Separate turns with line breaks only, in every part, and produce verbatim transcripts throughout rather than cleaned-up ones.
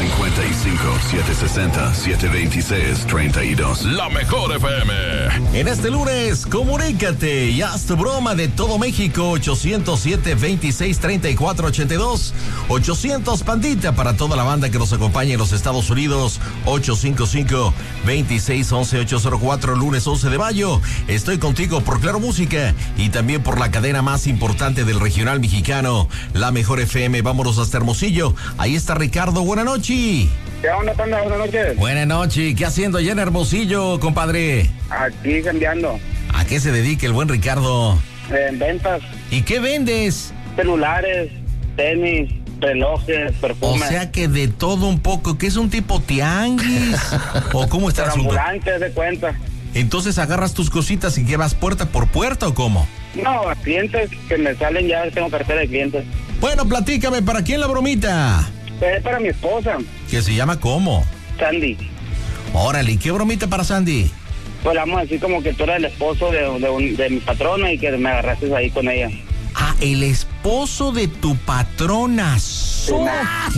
cincuenta y cinco, setecientos sesenta, setecientos veintiséis, treinta y dos. La mejor F M.
En este lunes, comunícate y haz tu broma de todo México. Ochocientos siete, veintiséis, treinta y cuatro, ochenta y dos. ochocientos Pandita para toda la banda que nos acompaña en los Estados Unidos. ocho cinco cinco, veintiséis, once, ochocientos cuatro. Lunes once de mayo. Estoy contigo por Claro Música y también por la cadena más importante del regional mexicano, la mejor F M. Vámonos hasta Hermosillo. Ahí está Ricardo. Buenas noches.
¿Qué onda, Panda? Buenas noches.
Buenas noches. ¿Qué haciendo allá en Hermosillo, compadre?
Aquí cambiando.
¿A qué se dedica el buen Ricardo?
En ventas.
¿Y qué vendes?
Celulares, tenis, relojes, perfumes.
O sea que de todo un poco, ¿qué es un tipo tianguis? ¿O cómo está el asunto?
Ambulantes de cuenta.
Entonces agarras tus cositas y llevas puerta por puerta, ¿o cómo?
No, a clientes que me salen ya, tengo cartera de clientes.
Bueno, platícame, ¿para quién la bromita?
Es para mi esposa.
¿Que se llama cómo?
Sandy.
Órale, ¿y qué bromita para Sandy?
Pues vamos a decir como que tú eres el esposo de, de, un, de mi patrona y que me agarraste ahí con ella.
Ah, el esposo de tu patrona. Sóquitolo.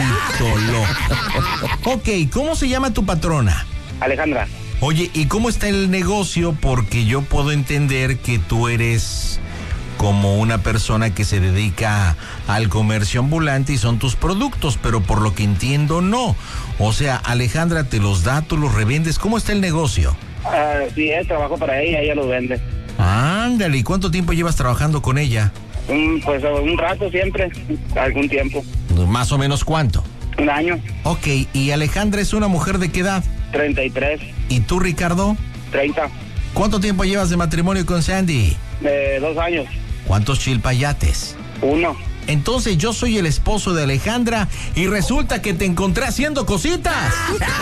Ok, ¿cómo se llama tu patrona?
Alejandra.
Oye, ¿y cómo está el negocio? Porque yo puedo entender que tú eres como una persona que se dedica al comercio ambulante y son tus productos, pero por lo que entiendo, no. O sea, Alejandra te los da, tú los revendes. ¿Cómo está el negocio?
Uh, sí, es trabajo para ella, ella los vende.
Ándale, ¿y cuánto tiempo llevas trabajando con ella?
Um, pues un rato siempre, algún tiempo.
¿Más o menos cuánto?
Un año.
Ok, ¿y Alejandra es una mujer de qué edad?
treinta y tres.
¿Y tú, Ricardo?
treinta.
¿Cuánto tiempo llevas de matrimonio con Sandy?
Eh, dos años.
¿Cuántos chilpayates?
Uno.
Entonces yo soy el esposo de Alejandra y resulta que te encontré haciendo cositas.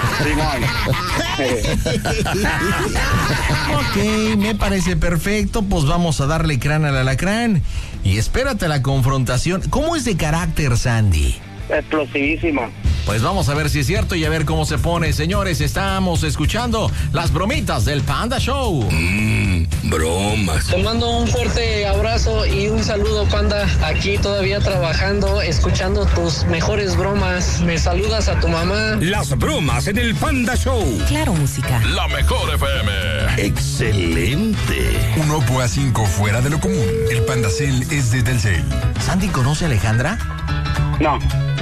Ok, me parece perfecto, pues vamos a darle crán al alacrán y espérate la confrontación. ¿Cómo es de carácter Sandy?
Explosivísimo.
Pues vamos a ver si es cierto y a ver cómo se pone. Señores, estamos escuchando las bromitas del Panda Show.
Mmm, bromas.
Te mando un fuerte abrazo y un saludo, Panda. Aquí todavía trabajando, escuchando tus mejores bromas. Me saludas a tu mamá.
Las bromas en el Panda Show.
Claro Música.
La mejor F M. Excelente.
Un Oppo A cinco fuera de lo común. El Pandacel es de Telcel.
¿Sandy conoce a Alejandra?
No.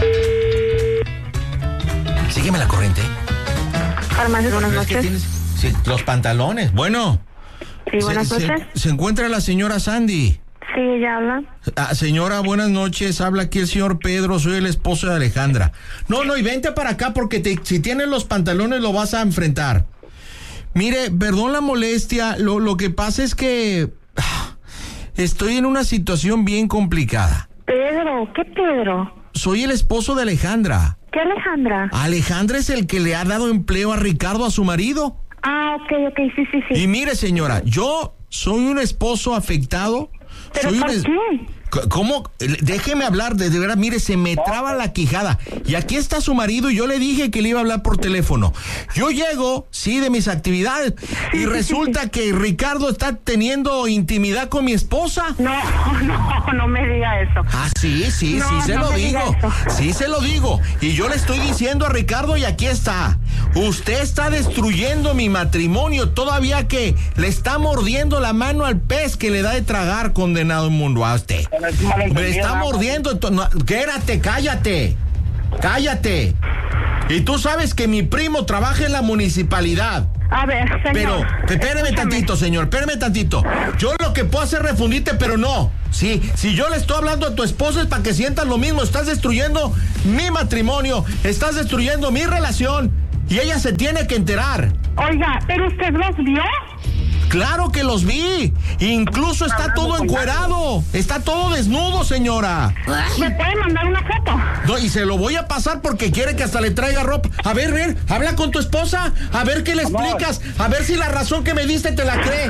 Sígueme la corriente.
Farmacia, buenas
¿Pero es que
noches.
tienes- sí, los pantalones. Bueno.
Sí, buenas
se,
noches.
Se, se encuentra la señora Sandy.
Sí, ella habla.
Ah, señora, buenas noches. Habla aquí el señor Pedro. Soy el esposo de Alejandra. No, no, y vente para acá porque te, si tienes los pantalones lo vas a enfrentar. Mire, perdón la molestia. Lo, lo que pasa es que ah, estoy en una situación bien complicada.
Pedro, ¿qué Pedro?
Soy el esposo de Alejandra.
¿Qué Alejandra?
Alejandra es el que le ha dado empleo a Ricardo, a su marido.
Ah, ok, ok, sí, sí, sí.
Y mire, señora, yo soy un esposo afectado.
¿Pero
soy
por
un es-
qué?
¿Cómo? Déjeme hablar, de, de verdad, mire, se me traba la quijada. Y aquí está su marido y yo le dije que le iba a hablar por teléfono. Yo llego, sí, de mis actividades, y resulta que Ricardo está teniendo intimidad con mi esposa.
No, no, no me diga eso.
Ah, sí, sí,
No,
sí se
no
lo
me diga
digo.
eso.
Sí se lo digo. Y yo le estoy diciendo a Ricardo y aquí está. Usted está destruyendo mi matrimonio todavía que le está mordiendo la mano al pez que le da de tragar, condenado inmundo a usted.
Es un malentendido,
Me está
¿no?
mordiendo. to- no, quédate, cállate. Cállate. Y tú sabes que mi primo trabaja en la municipalidad.
A ver, señor.
Pero, espéreme
escúchame.
tantito, señor, espéreme tantito. Yo lo que puedo hacer es refundirte, pero no. Sí, si yo le estoy hablando a tu esposa es para que sientas lo mismo. Estás destruyendo mi matrimonio, estás destruyendo mi relación y ella se tiene que enterar.
Oiga, ¿pero usted los vio?
Claro que los vi. Incluso está todo encuerado. Está todo desnudo, señora.
¿Me puede mandar una foto?
No, y se lo voy a pasar porque quiere que hasta le traiga ropa. A ver, ver, habla con tu esposa. A ver qué le explicas. A ver si la razón que me diste te la cree.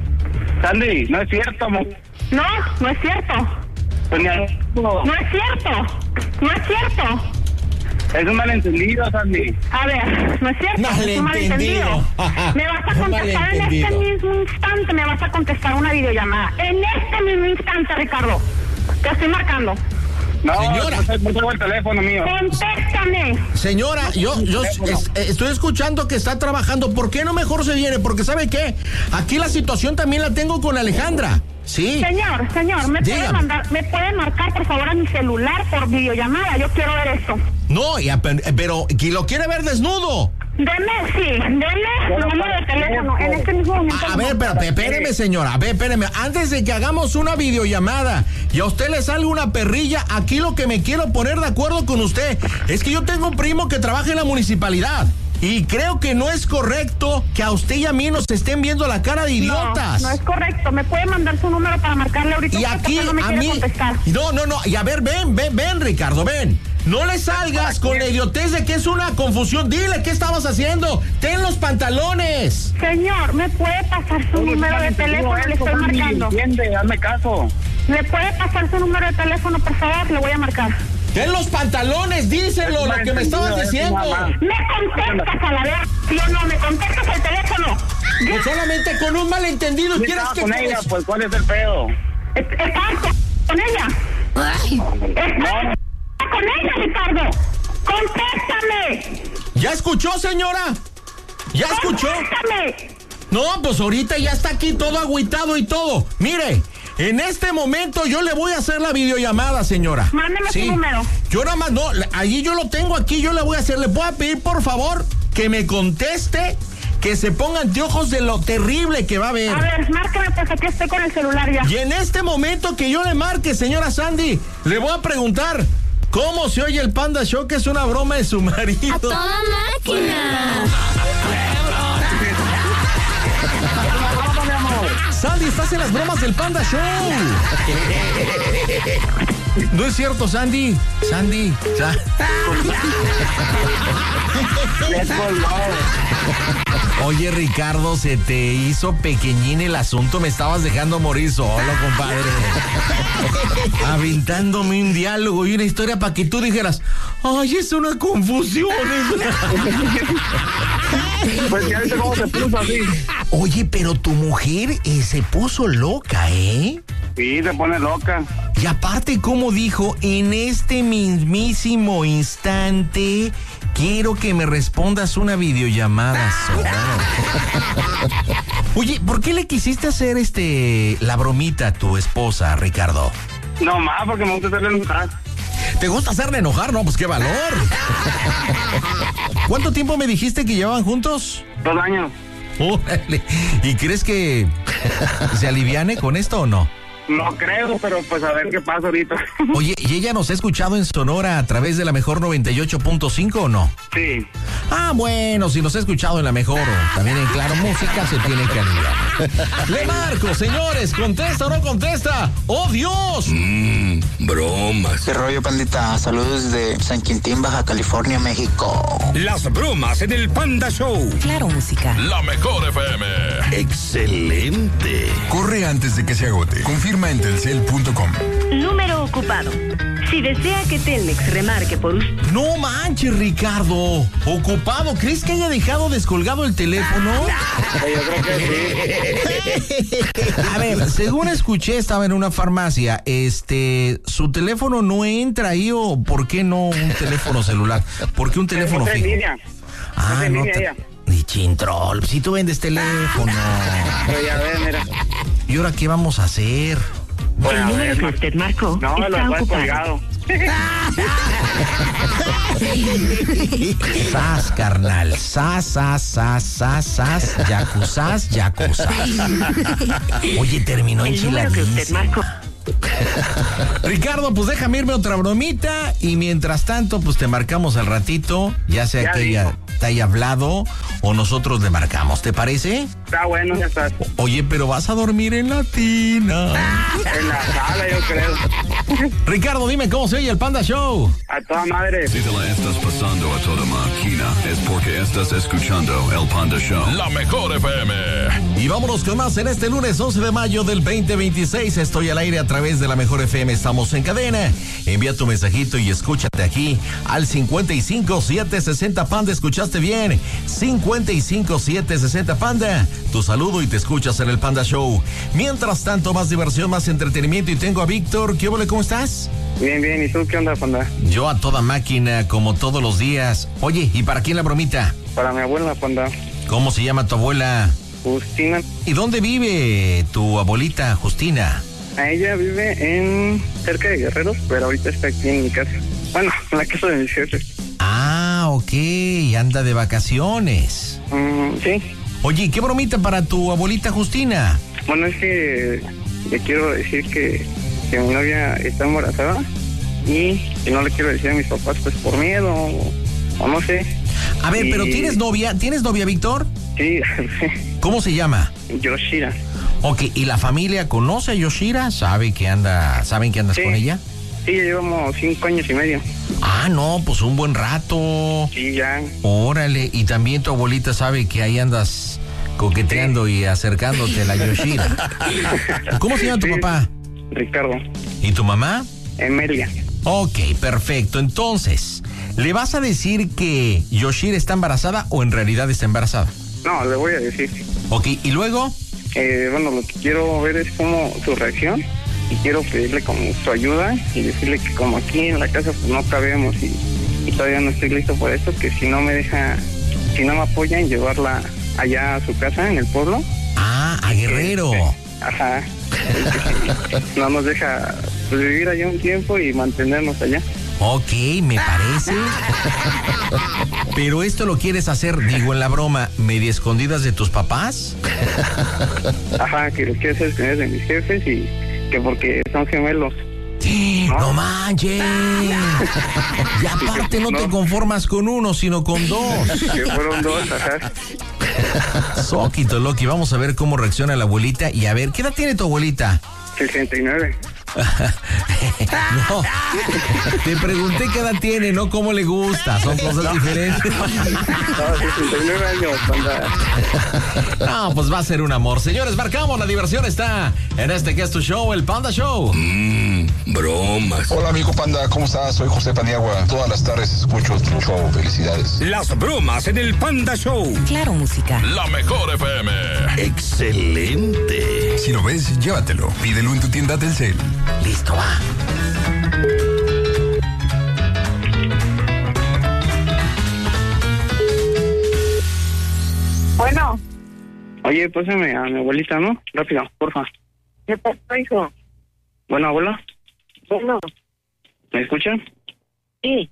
Sandy, no es cierto, amor.
No, no es cierto.
Pues ni a- no.
No es cierto. No es cierto.
Es un malentendido, Sandy.
A ver, no es cierto. Es un
Malentendido.
Me vas a
Un
contestar en
malentendido.
este mismo instante. Me vas a contestar una videollamada. En este mismo instante, Ricardo. Te estoy marcando.
No,
señora.
no, no tengo el teléfono mío.
Contéstame.
Señora, yo, yo es- estoy escuchando que está trabajando. ¿Por qué no mejor se viene? Porque ¿sabe qué? Aquí la situación también la tengo con Alejandra. Sí.
Señor, señor, ¿me puede
Dígame.
mandar, me puede marcar por favor a mi celular por videollamada? Yo quiero ver esto.
No, ya, pe- pero ¿quién lo quiere ver desnudo?
Deme, sí, deme su número de teléfono en este mismo momento.
A, a ver, pero espéreme, señora. A ver, espéreme. Antes de que hagamos una videollamada y a usted le salga una perrilla, aquí lo que me quiero poner de acuerdo con usted es que yo tengo un primo que trabaja en la municipalidad. Y creo que no es correcto que a usted y a mí nos estén viendo la cara de idiotas.
No, no es correcto. ¿Me puede mandar su número para marcarle ahorita?
Y
Porque
aquí
no me
a
quiere
mí.
contestar.
No, no, no. Y a ver, ven, ven, ven, Ricardo, ven. No le salgas con la idiotez de que es una confusión. Dile qué estabas haciendo. Ten los pantalones.
Señor, ¿me puede pasar su número de teléfono? Le estoy marcando.
Entiende, hazme caso.
¿Me puede pasar su número de teléfono, por favor? Le voy a marcar.
Ten los pantalones, díselo, lo que me estabas diciendo.
¿Me contestas a la vez? ¿Sí o no? ¿Me contestas el teléfono?
Pues solamente con un malentendido
Yo
quieres
estaba
que
con ella, pues ¿cuál es el pedo?
¿Estás con ella? ¿Estás con ella, Ricardo? ¡Contéstame!
¿Ya escuchó, señora? ¿Ya escuchó?
¡Contéstame!
No, pues ahorita ya está aquí todo agüitado y todo. Mire, en este momento yo le voy a hacer la videollamada, señora.
Mándeme su número.
Yo nada más, no, allí yo lo tengo aquí, yo le voy a hacer. ¿Le puedo pedir, por favor, que me conteste, que se ponga anteojos de lo terrible que va a ver?
A ver, márcame, pues aquí estoy con el celular ya.
Y en este momento que yo le marque, señora Sandy, le voy a preguntar cómo se oye el Panda Show, que es una broma de su marido.
¡A toda máquina!
Sandy, estás en las bromas del Panda Show. No es cierto, Sandy. Sandy. Sa- Oye, Ricardo, se te hizo pequeñín el asunto. Me estabas dejando morir solo, compadre. Aventándome un diálogo y una historia para que tú dijeras, ay, es una confusión.
Pues ya viste cómo se puso así.
Oye, pero tu mujer eh, se puso loca, ¿eh?
Sí, se pone loca.
Y aparte, como dijo, en este mismísimo instante, quiero que me respondas una videollamada. Oye, ¿por qué le quisiste hacer este la bromita a tu esposa, Ricardo?
No más, porque me gusta hacerle enojar.
¿Te gusta hacerle enojar? No, pues qué valor. ¿Cuánto tiempo me dijiste que llevaban juntos?
Dos años.
Órale. ¿Y crees que se aliviane con esto o no?
No creo, pero pues a ver qué pasa ahorita.
Oye, ¿y ella nos ha escuchado en Sonora a través de la Mejor noventa y ocho punto cinco o no?
Sí.
Ah, bueno, si nos ha escuchado en la Mejor o también en Claro Música, se tiene que aliviar. Le marco, señores, ¿contesta o no contesta? ¡Oh, Dios!
Mmm, bromas.
¿Qué rollo, pandita? Saludos de San Quintín, Baja California, México.
Las bromas en el Panda Show.
Claro, música.
La Mejor F M.
Excelente. Corre antes de que se agote. Confirma en telcel punto com.
Número ocupado. Si desea que Telmex remarque por usted.
No manches, Ricardo. Ocupado. ¿Crees que haya dejado descolgado el teléfono?
Yo creo que sí.
A ver, según escuché, estaba en una farmacia. Este, su teléfono no entra ahí, o ¿por qué no un teléfono celular? ¿Por qué un teléfono
Está en
fijo?
línea.
Ah,
Está en
no.
línea
te-
ella.
Ni chintrol. Si tú vendes teléfono.
Pero ya ves, mira.
¿Y ahora qué vamos a hacer?
Pues,
El
a
número
ver,
que usted marcó
no, lo
está
dejó
ocupado.
colgado.
Sas, carnal. Sas, sas, sas, sas, sas. Yacuzás, yacuzás. Oye, terminó
El número que usted
enchiladísima.
marcó.
Ricardo, pues déjame irme otra bromita y mientras tanto, pues te marcamos al ratito, ya sea
Ya
que ella
dijo.
te haya hablado o nosotros le marcamos, ¿te parece?
Está bueno, ya está.
Oye, pero vas a dormir en la tina.
En la sala, yo creo.
Ricardo, dime cómo se oye el Panda Show.
A toda madre.
Si te la estás pasando a toda máquina, es porque estás escuchando el Panda Show. La Mejor F M.
Y vámonos con más en este lunes once de mayo del veinte veintiséis. Estoy al aire a través de la Mejor F M. Estamos en cadena. Envía tu mensajito y escúchate aquí al cincuenta y cinco siete sesenta Panda. Escuchando escuchaste bien, cincuenta y cinco siete sesenta Panda. Tu saludo y te escuchas en el Panda Show. Mientras tanto, más diversión, más entretenimiento y tengo a Víctor. ¿Qué ole, cómo estás?
Bien, bien. ¿Y tú qué onda, Panda?
Yo a toda máquina, como todos los días. Oye, ¿y para quién la bromita?
Para mi abuela, Panda.
¿Cómo se llama tu abuela?
Justina.
¿Y dónde vive tu abuelita Justina?
Ella vive en cerca de Guerrero, pero ahorita está aquí en mi casa. Bueno, en la casa de mis jefes.
Ah, ok, anda de vacaciones.
Mm, sí.
Oye, ¿qué bromita para tu abuelita Justina?
Bueno, es que le quiero decir que, que mi novia está embarazada y que no le quiero decir a mis papás pues por miedo o, o no sé.
A ver, y... pero ¿tienes novia? ¿Tienes novia, Víctor?
Sí.
¿Cómo se llama?
Yoshira.
Ok, ¿y la familia conoce a Yoshira? ¿Sabe que anda, ¿Saben que andas
sí.
con ella?
Sí, ya llevamos cinco años y medio.
Ah, no, pues un buen rato.
Sí, ya.
Órale, y también tu abuelita sabe que ahí andas coqueteando sí. y acercándote a la Yoshira. ¿Cómo se llama tu sí. papá?
Ricardo.
¿Y tu mamá?
Emelia.
Ok, perfecto. Entonces, ¿le vas a decir que Yoshira está embarazada o en realidad está embarazada?
No, le voy a decir.
Ok, ¿y luego?
Eh, bueno, lo que quiero ver es como su reacción. Y quiero pedirle como su ayuda y decirle que como aquí en la casa pues no cabemos y, y todavía no estoy listo por eso, que si no me deja, si no me apoya en llevarla allá a su casa en el pueblo.
Ah, a Guerrero.
Que, ajá. Que, no nos deja pues, vivir allá un tiempo y mantenernos allá.
Ok, me parece. Pero esto lo quieres hacer, digo en la broma, medio escondidas de tus papás.
Ajá, que lo quiero hacer escondidas de mis jefes y que porque son gemelos.
¿No? ¡No manches! Y aparte no, no te conformas con uno, sino con dos.
Que fueron dos, ajá.
Soquito, Loki, vamos a ver cómo reacciona la abuelita y a ver, ¿qué edad tiene tu abuelita?
sesenta y nueve.
No, te pregunté qué edad tiene, no cómo le gusta, son cosas no. diferentes.
No, sesenta y nueve años, Panda.
No, pues va a ser un amor. Señores, marcamos, la diversión está en este que es tu show, el Panda Show.
Mmm, bromas.
Hola, amigo Panda, ¿cómo estás? Soy José Paniagua. Todas las tardes escucho tu show, felicidades.
Las bromas en el Panda Show.
Claro, música.
La mejor F M. Excelente.
Si lo ves, llévatelo. Pídelo en tu tienda Telcel.
Listo, va.
Bueno.
Oye, pásame a mi abuelita, ¿no? Rápido, porfa.
¿Qué pasó, hijo?
Bueno, abuela.
Bueno.
¿Me escuchan?
Sí.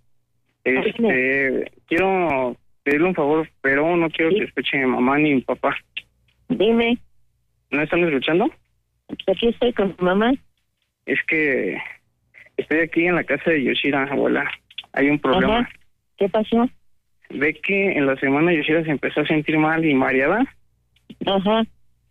Este, quiero pedirle un favor, pero no quiero ¿Sí? que escuche mi mamá ni mi papá.
Dime.
¿No están escuchando?
Aquí estoy con tu mamá.
Es que estoy aquí en la casa de Yoshira, abuela. Hay un problema.
Ajá. ¿Qué pasó?
Ve que en la semana Yoshira se empezó a sentir mal y mareada.
Ajá.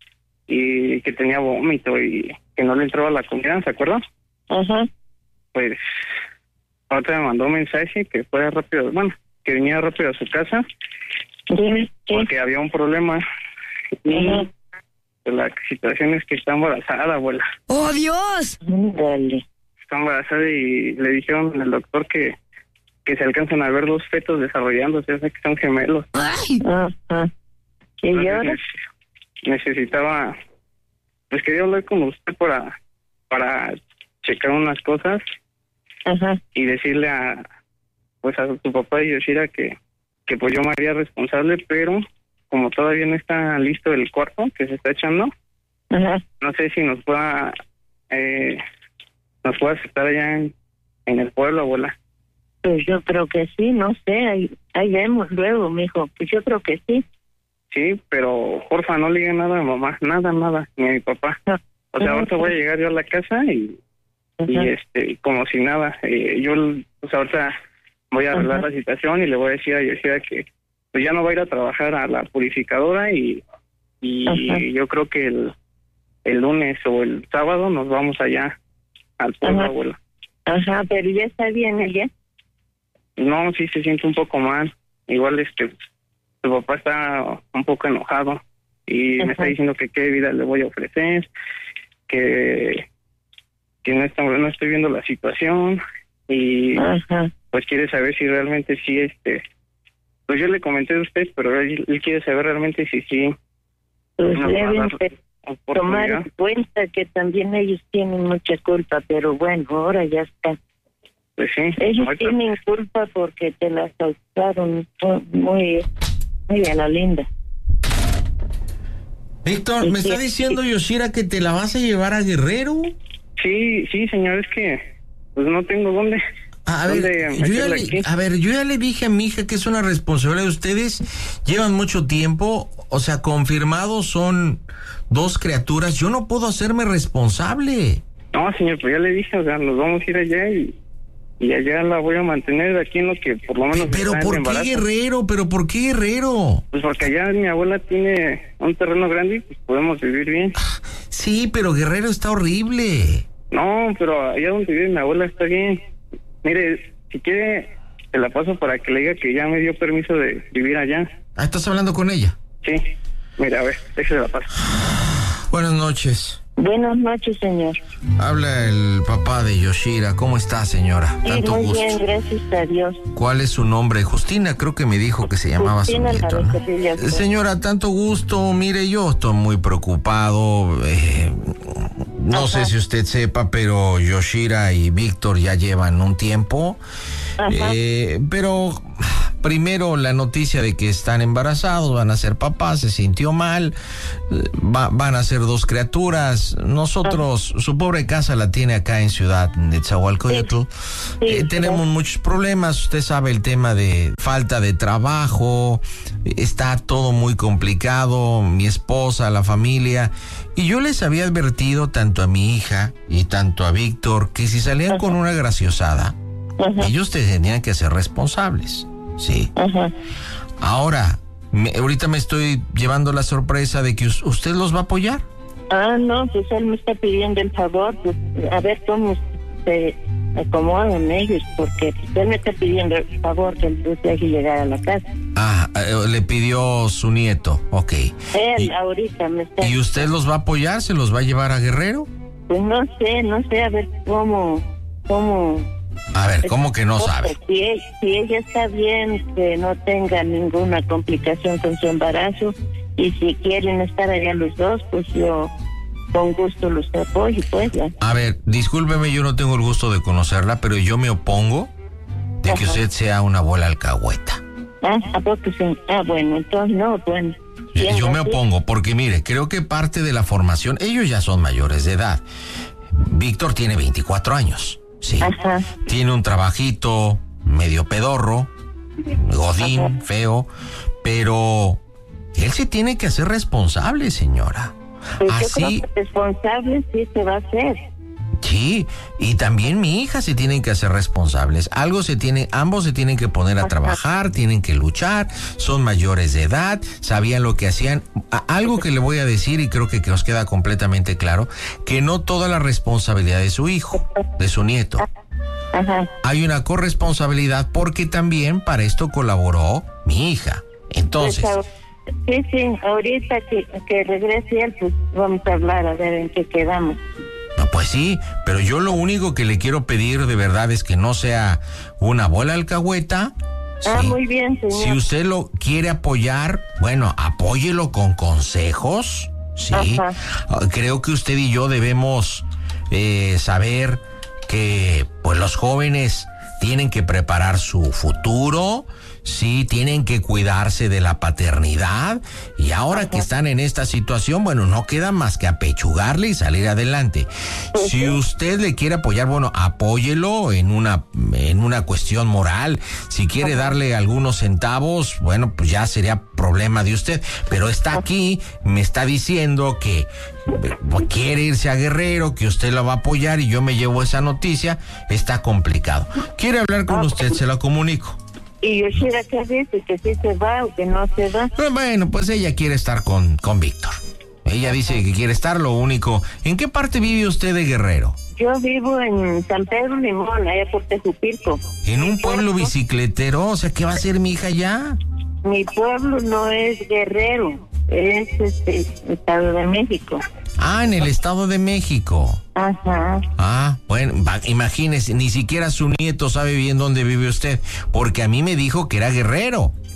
Y que tenía vómito y que no le entraba la comida, ¿se acuerdan?
Ajá.
Pues ahorita me mandó un mensaje que fuera rápido, bueno, que viniera rápido a su casa.
Dime. ¿Qué?
Porque había un problema. Y Ajá. la situación es que está embarazada, abuela.
¡Oh, Dios!
Dale.
Está embarazada y le dijeron al doctor que, que se alcanzan a ver dos fetos desarrollándose, o sea que son gemelos.
¡Ay!
Ajá. ¿Y ahora?
Necesitaba, pues quería hablar con usted para, para checar unas cosas.
Ajá.
Y decirle a, pues a su papá y Yoshira que, que pues yo me haría responsable, pero como todavía no está listo el cuarto que se está echando,
Ajá.
no sé si nos pueda, eh, nos pueda aceptar allá en, en el pueblo, abuela.
Pues yo creo que sí, no sé, ahí, ahí vemos luego, mijo, pues yo creo que sí.
Sí, pero porfa, no le diga nada a mamá, nada, nada, ni a mi papá.
No.
O sea,
Ajá.
ahorita voy a llegar yo a la casa y, y este, como si nada, eh, yo, pues ahorita voy a arreglar Ajá. la situación y le voy a decir a Yoshira que pues ya no va a ir a trabajar a la purificadora y, y yo creo que el, el lunes o el sábado nos vamos allá al pueblo,
Ajá.
abuela.
Ajá, pero ya está bien ella.
No, sí se siente un poco mal. Igual este, su papá está un poco enojado y Ajá. me está diciendo que qué vida le voy a ofrecer, que que no está, no estoy viendo la situación y Ajá. pues quiere saber si realmente sí este pues yo le comenté a usted, pero él, él quiere saber realmente si sí.
Pues
nos va a
deben
dar
de tomar
oportunidad.
en cuenta que también ellos tienen mucha culpa, pero bueno, ahora ya está.
Pues sí.
Ellos
ahorita-
tienen culpa porque te las causaron muy, muy a la linda.
Víctor, ¿me
Sí,
está
sí.
diciendo Yoshira que te la vas a llevar a Guerrero?
Sí, sí, señor, es que pues no tengo dónde.
A ver,
¿Dónde
yo ya
meterla
le,
aquí?
a ver, yo ya le dije a mi hija que es una responsabilidad de ustedes. Llevan mucho tiempo, o sea, confirmados son dos criaturas. Yo no puedo hacerme responsable.
No, señor, pues ya le dije, o sea, nos vamos a ir allá y, y allá la voy a mantener aquí en lo que por lo menos
Pero
está en
¿por qué
embarazo.
Guerrero? ¿Pero por qué Guerrero?
Pues porque allá mi abuela tiene un terreno grande y pues podemos vivir bien.
Sí, pero Guerrero está horrible.
No, pero allá donde vive mi abuela está bien. Mire, si quiere, te la paso para que le diga que ya me dio permiso de vivir allá.
Ah, ¿estás hablando con ella?
Sí. Mira, a ver, déjese la paso.
Buenas noches.
Buenas noches, señor.
Habla el papá de Yoshira. ¿Cómo está, señora?
Sí,
Tanto
muy
gusto.
bien, gracias a Dios.
¿Cuál es su nombre? Justina, creo que me dijo que se llamaba su
Justina
nieto, ¿no?
Larequilla, sí.
Señora, tanto gusto. Mire, yo estoy muy preocupado. eh, no
Ajá.
sé si usted sepa, pero Yoshira y Víctor ya llevan un tiempo.
Ajá.
Eh, pero primero la noticia de que están embarazados, van a ser papás, se sintió mal, eh, va- van a ser dos criaturas. Nosotros, su pobre casa la tiene acá en Ciudad de Tzahualcoyotl.
Sí,
Eh,
sí,
tenemos
sí.
muchos problemas, usted sabe el tema de falta de trabajo, está todo muy complicado, mi esposa, la familia, y yo les había advertido tanto a mi hija y tanto a Víctor que si salían con una graciosada,
Ajá,
ellos tenían que ser responsables, sí.
ajá.
Ahora, me- ahorita me estoy llevando la sorpresa de que us- usted los va a apoyar.
Ah, no, pues él me está pidiendo el favor, pues a ver cómo se acomodan ellos, porque pues, él me está pidiendo el favor que él deje llegar a la casa.
Ah, eh, le pidió su nieto, ok.
Él
Y-
ahorita me está...
¿Y usted los va a apoyar? ¿Se los va a llevar a Guerrero?
Pues no sé, no sé, a ver cómo... cómo
A ver, ¿cómo que no sabe?
Si, e- si ella está bien, que no tenga ninguna complicación con su embarazo, y si quieren estar allá los dos, pues yo con gusto los apoyo, pues ya.
A ver, discúlpeme, yo no tengo el gusto de conocerla, pero yo me opongo de que
Ajá.
usted sea una abuela alcahueta.
Ah, ¿a poco sí? Ah, bueno, entonces no, bueno.
Yo,
Bien,
yo me
así.
opongo porque, mire, creo que parte de la formación, ellos ya son mayores de edad. Víctor tiene veinticuatro años, sí.
Ajá.
Tiene un trabajito medio pedorro, godín,
Ajá.
feo, pero él se tiene que hacer responsable, señora.
Pues yo
Así,
creo que responsable sí se va a hacer.
sí, y también mi hija se tienen que hacer responsables. Algo se tiene, ambos se tienen que poner a
Ajá.
trabajar, tienen que luchar, son mayores de edad, sabían lo que hacían. A- Algo que le voy a decir y creo que, que os queda completamente claro, que no toda la responsabilidad de su hijo, de su nieto.
Ajá.
Hay una corresponsabilidad porque también para esto colaboró mi hija. Entonces,
Pues, a- sí, sí, ahorita que, que regrese él, pues vamos a hablar a ver en qué quedamos.
no, pues sí, pero yo lo único que le quiero pedir de verdad es que no sea una bola alcahueta.
Ah,
Sí.
muy bien, señor.
Si usted lo quiere apoyar, bueno, apóyelo con consejos, ¿sí?
Ajá.
Ah, Creo que usted y yo debemos eh, saber que pues los jóvenes tienen que preparar su futuro, sí, tienen que cuidarse de la paternidad y ahora que están en esta situación, bueno, no queda más que apechugarle y salir adelante. Si usted le quiere apoyar, bueno, apóyelo en una en una cuestión moral. Si quiere darle algunos centavos, bueno, pues ya sería problema de usted, pero está aquí, me está diciendo que eh, quiere irse a Guerrero, que usted la va a apoyar y yo me llevo esa noticia, está complicado. ¿Quiere hablar con usted? Se la comunico.
Y Yoshira, ¿qué dice? ¿Que sí se va o que no se va?
Eh, Bueno, pues ella quiere estar con, con Víctor. Ella dice que quiere estar, lo único. ¿En qué parte vive usted de Guerrero?
Yo vivo en San Pedro Limón, allá por Tejupilco.
En un pueblo bicicletero, o sea, ¿qué va a hacer mi hija ya?
Mi pueblo no es Guerrero, es este Estado de México.
Ah, en el Estado de México.
Ajá.
Ah, bueno, va, imagínese, ni siquiera su nieto sabe bien dónde vive usted, porque a mí me dijo que era Guerrero.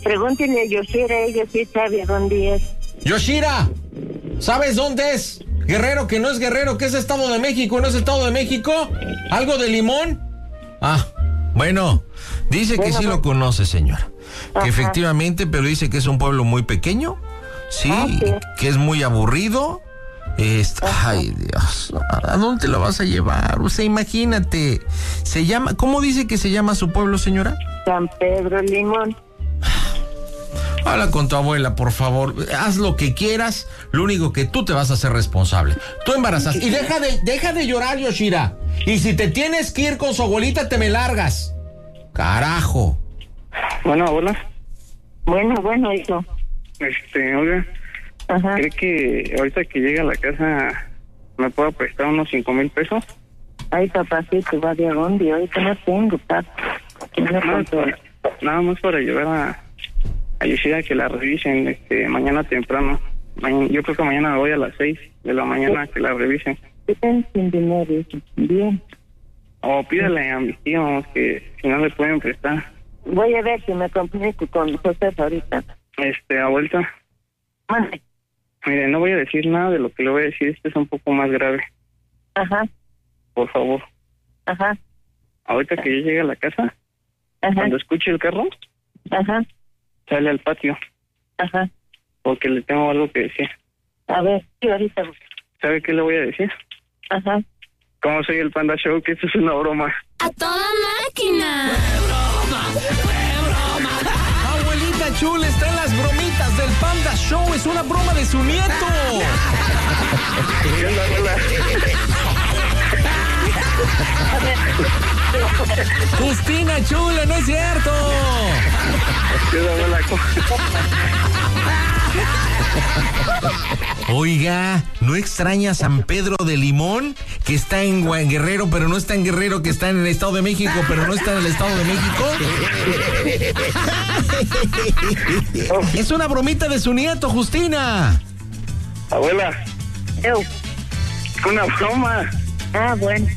pregúntele a Yoshira, ella sí sabe dónde es.
Yoshira, ¿sabes dónde es? Guerrero, que no es Guerrero, que es Estado de México, ¿no es Estado de México? ¿Algo de Limón? Ah, bueno, dice bueno, que sí bueno. lo conoce, señora. Ajá. Que efectivamente, pero dice que es un pueblo muy pequeño, sí, ah, sí. que es muy aburrido. Este, ay, Dios, ¿a dónde lo vas a llevar? O sea, imagínate, se llama, ¿cómo dice que se llama su pueblo, señora?
San Pedro Limón.
Habla con tu abuela, por favor. Haz lo que quieras. Lo único que tú te vas a hacer responsable. Tú embarazas. Y deja de, deja de llorar, Yoshira. Y si te tienes que ir con su abuelita, te me largas. Carajo.
Bueno, abuela.
Bueno, bueno, hijo.
Este, oiga.
Ajá.
¿Cree que ahorita que llegue a la casa me pueda prestar unos cinco mil pesos?
Ay, papacito, va de dónde. Ahorita no tengo, papá. No
nada, para, nada más para llevar a... a Yoshira que la revisen este mañana temprano. Mañana, yo creo que mañana voy a las seis de la mañana que la revisen.
Sin dinero, bien.
O pídale a mis tíos que si no le pueden prestar.
Voy a ver si me comunico con José ahorita.
Este, abuelita.
Mande.
Mire, no voy a decir nada de lo que le voy a decir, esto es un poco más grave.
Ajá.
Por favor.
Ajá.
Ahorita que yo llegue a la casa,
ajá,
cuando escuche el carro,
ajá,
sale al patio.
Ajá.
Porque le tengo algo que decir.
A ver, sí, ahorita.
¿Sabe qué le voy a decir?
Ajá.
Como soy el Panda Show, que esto es una broma.
¡A toda máquina!
¡Fue broma! ¡Fue broma! Abuelita chula, está en las bromitas del Panda Show. Es una broma de su nieto.
¿Qué onda, abuela?
Justina chula, no es cierto.
¿Qué onda, abuela?
Oiga, ¿no extraña San Pedro de Limón? Que está en Guerrero, pero no está en Guerrero, que está en el Estado de México, pero no está en el Estado de México. Es una bromita de su nieto, Justina.
Abuela.
Eu.
Una broma.
Ah, bueno.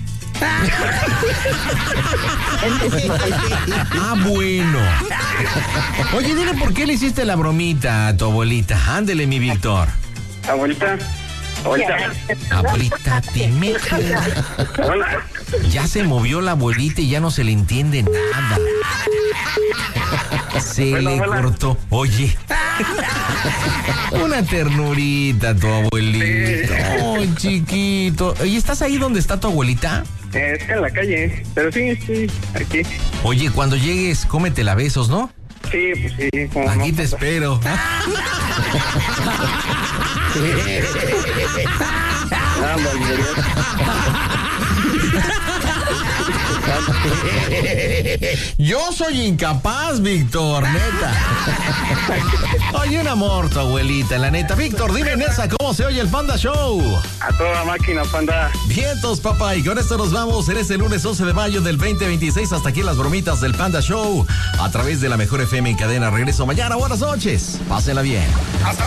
Ah, bueno. Oye, dile por qué le hiciste la bromita a tu abuelita. Ándele, mi Víctor.
Abuelita. Abuelita.
Abuelita, te metes.
Hola.
Ya se movió la abuelita y ya no se le entiende nada. Se
Hola,
le
hola.
cortó. Oye. Una ternurita tu abuelito. Oh, chiquito. ¿Y estás ahí donde está tu abuelita?
Eh, está en la calle, pero sí, sí, aquí.
Oye, cuando llegues, cómetela a besos, ¿no?
Sí, pues sí. Como
Aquí
no,
te espero. Yo soy incapaz, Víctor, neta. Oye, un amor tu abuelita, la neta. Víctor, dime, Nessa, ¿cómo se oye el Panda Show?
A toda máquina, Panda.
Vientos, papá, y con esto nos vamos en este lunes once de mayo del veinte veintiséis. Hasta aquí las bromitas del Panda Show a través de la Mejor F M en cadena. Regreso mañana. Buenas noches. Pásenla bien.
Hasta